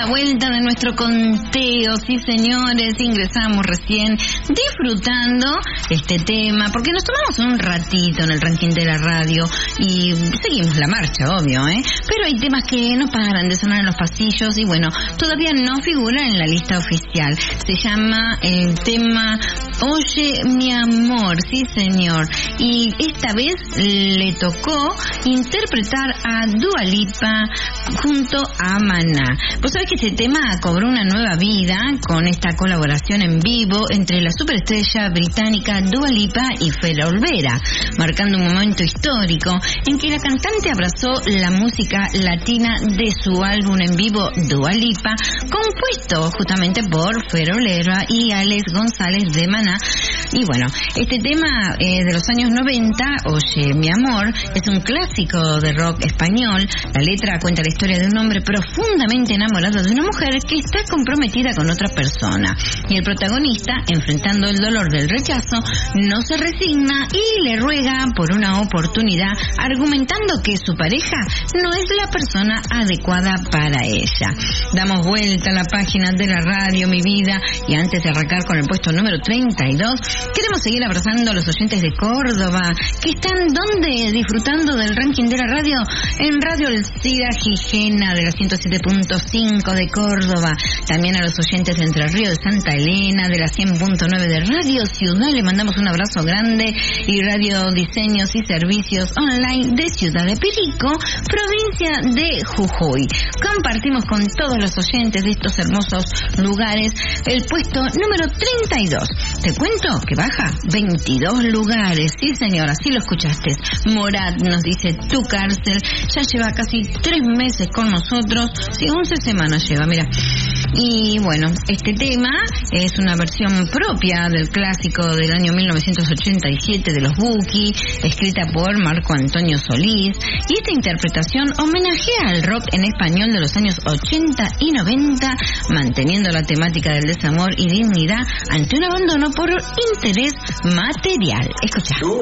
vuelta de nuestro conteo, sí señores, ingresamos recién disfrutando este tema, porque nos tomamos un ratito en el ranking de la radio y seguimos la marcha, obvio, pero hay temas que no paran de sonar en los pasillos y bueno, todavía no figura en la lista oficial. Se llama el tema Oye mi amor, sí señor, y esta vez le tocó interpretar a Dua Lipa junto a Maná. Vos sabés que este tema cobró una nueva vida con esta colaboración en vivo entre la superestrella británica Dua Lipa y Fera Olvera, marcando un momento histórico en que la cantante abrazó la música latina de su álbum en vivo Dua Lipa, compuesto justamente por Fera Olvera y Alex González de Maná. Y bueno, este tema de los años 90, Oye mi amor, es un clásico de rock español. La letra cuenta la historia de un hombre profundamente enamorado de una mujer que está comprometida con otra persona. Y el protagonista, enfrentando el dolor del rechazo, no se resigna y le ruega por una oportunidad, argumentando que su pareja no es la persona adecuada para ella. Damos vuelta a la página de la radio, mi vida, y antes de arrancar con el puesto número 32, queremos seguir abrazando a los oyentes de Córdoba, que están donde disfrutando del ranking de la radio, en Radio El Cida Gijena de la 107.5 de Córdoba, también a los oyentes de Entre Ríos de Santa Elena de la 100.9 de Radio Ciudad, le mandamos un abrazo grande, y Radio Diseños y Servicios Online de Ciudad de Perico, provincia de Jujuy. Compartimos con todos los oyentes de estos hermosos lugares el puesto número 32. Te cuento que baja 22 lugares, sí señor, así lo escuchaste. Morat nos dice Tu Cárcel, ya lleva casi 3 meses con nosotros, sí, 11 semanas lleva, mira. Y bueno, este tema es una versión propia del clásico del año 1987 de los Buki, escrita por Marco Antonio Solís, y esta interpretación homenajea al rock en español de los años 80 y 90, manteniendo la temática del desamor y dignidad ante un abandono por interés material. Escucha.